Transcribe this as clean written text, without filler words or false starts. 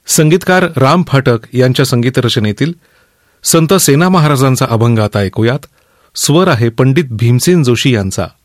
संगीतकार राम फाटक यांच्या संगीत रचनेतील संत सेना महाराजांचा अभंग आता ऐकूयात. स्वर आहे पंडित भीमसेन जोशी यांचा.